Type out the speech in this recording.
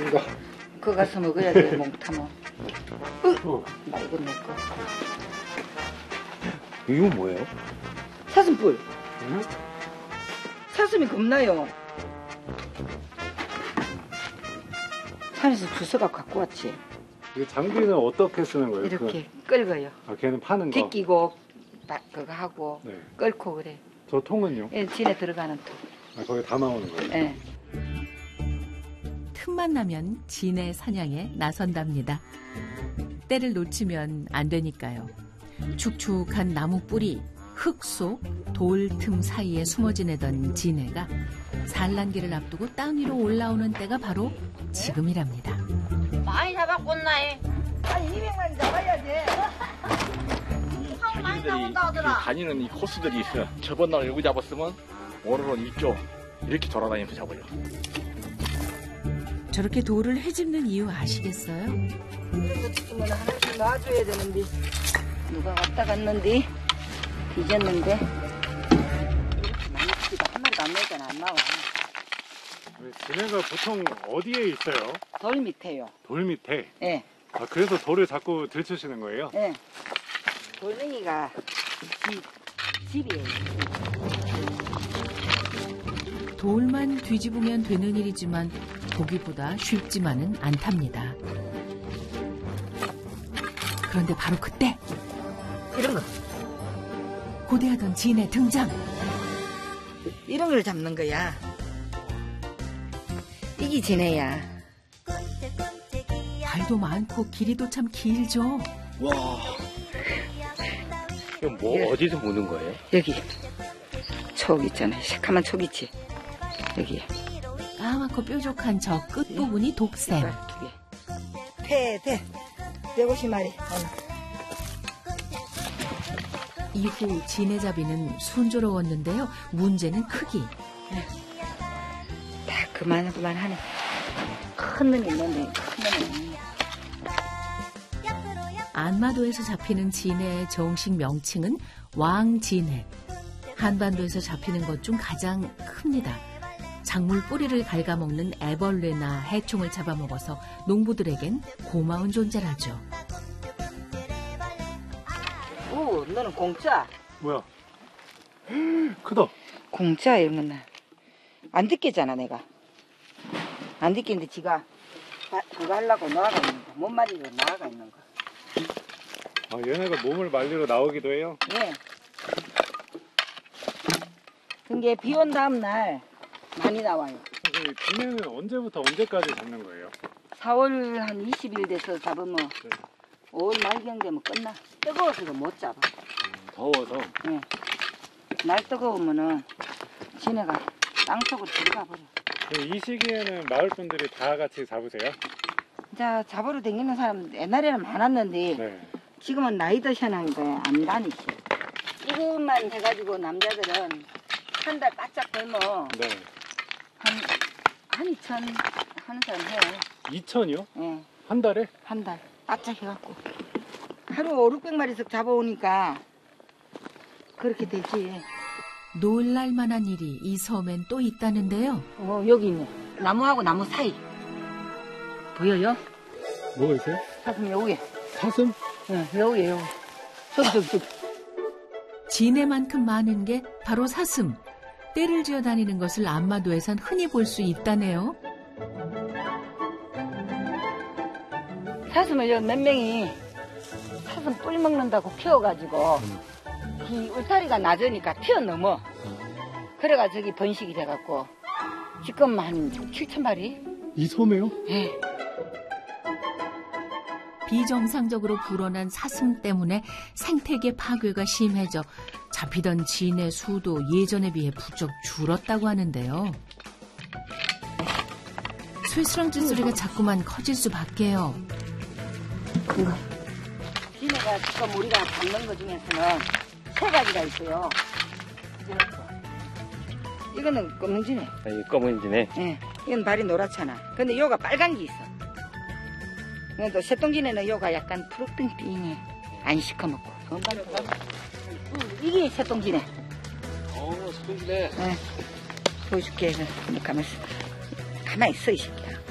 이거. 그거 가서 먹어야 돼, 몽타모. 나 이거 먹고. 이건 뭐예요? 사슴뿔. 응? 사슴이 겁나요. 산에서 주워가 갖고 왔지. 이 장비는 어떻게 쓰는 거예요? 이렇게 끌어요. 아, 걔는 파는 거? 뒷끼고, 그거 하고, 네. 끌고 그래. 저 통은요? 예, 진에 들어가는 통. 아, 거기 담아오는 거예요? 예. 틈만 나면 진해 사냥에 나선답니다. 때를 놓치면 안 되니까요. 축축한 나무 뿌리, 흙 속, 돌 틈 사이에 숨어 지내던 진해가 산란기를 앞두고 땅 위로 올라오는 때가 바로 지금이랍니다. 많이 잡았겠나해. 아니, 200마리 잡아야지. 상 많이 나온다 하더라. 다니는 이 코스들이 있어. 저번 날 여기 잡았으면 오늘은 이쪽 이렇게 돌아다니면서 잡아요. 저렇게 돌을 헤집는 이유 아시겠어요? 그러면 하나씩 놔줘야 되는데 누가 왔다 갔는데 뒤졌는데 이렇게 많이 크기도 한 마리도 안 나오잖아. 안 나와. 진해가 보통 어디에 있어요? 돌 밑에요. 돌 밑에? 예. 아, 그래서 돌을 자꾸 들추시는 거예요? 예. 돌멩이가 집이에요. 돌만 뒤집으면 되는 일이지만 보기보다 쉽지만은 않답니다. 그런데 바로 그때 이런 거. 고대하던 진해 등장. 이런 걸 잡는 거야. 이게 진해야. 발도 많고 길이도 참 길죠. 와. 이거 뭐 어디서 보는 거예요? 여기 촉 있잖아요. 새카만 촉 있지. 여기. 까맣고 뾰족한 저 끝부분이 독샘. 대 150마리. 이후 진해잡이는 순조로웠는데요. 문제는 크기. 다 그만하네. 큰 놈이 있는데 큰 놈이. 안마도에서 잡히는 진해의 정식 명칭은 왕진해. 한반도에서 잡히는 것 중 가장 큽니다. 작물 뿌리를 갉아먹는 애벌레나 해충을 잡아먹어서 농부들에겐 고마운 존재라죠. 오, 너는 공짜. 뭐야? 크다. 공짜 이런 건 안 듣겠잖아 내가. 안 듣겠는데 지가 그거 하려고 나아가 있는 거. 못 말리고 나아가 있는 거. 아, 얘네가 몸을 말리러 나오기도 해요? 네. 그게 비 온 다음 날 많이 나와요. 선생님, 진해는 언제부터 언제까지 잡는 거예요? 4월 한 20일 돼서 잡으면 5월 말경 되면 끝나. 뜨거워서 못 잡아. 더워서. 네. 날 뜨거우면은 진해가 땅속으로 들어가 버려. 이 시기에는 마을 분들이 다 같이 잡으세요? 자, 잡으러 다니는 사람 옛날에는 많았는데 네. 지금은 나이 드셔나니까 안 다니지. 이것만 해가지고 남자들은 한 달 바짝 벌면 네. 한 2천 하는 사람 해요. 2천이요? 예, 한 달에? 한 달 바짝 해갖고 하루 500~600마리씩 잡아오니까 그렇게 되지. 놀랄만한 일이 이 섬엔 또 있다는데요. 여기 있네. 나무하고 나무 사이 보여요? 뭐가 있어요? 사슴 여기에. 사슴? 네, 여기에. 저기. 진해만큼 많은 게 바로 사슴. 떼를 지어 다니는 것을 안마도에선 흔히 볼 수 있다네요. 사슴을 여기 몇 명이 사슴 뿔 먹는다고 키워가지고 이 울타리가 낮으니까 튀어넘어. 그래가 저기 번식이 돼갖고 지금 한 7,000마리? 이 섬에요? 예. 비정상적으로 불어난 사슴 때문에 생태계 파괴가 심해져 잡히던 진해 수도 예전에 비해 부쩍 줄었다고 하는데요. 스위스랑짓 소리가 자꾸만 커질 수밖에요. 진해가 지금 우리가 잡는 것 중에서는 3가지가 있어요. 이거는 검은 진해. 이 검은 진해. 예. 이건 발이 노랗잖아. 근데 요가 빨간 게 있어. 근데 또 새똥진해는 요가 약간 푸르핑핑해. 안 시커멓고. 이게 새똥진해. 새똥진해. 예. 보여줄게. 가만히 있어. 가만히 있어, 이 새끼야.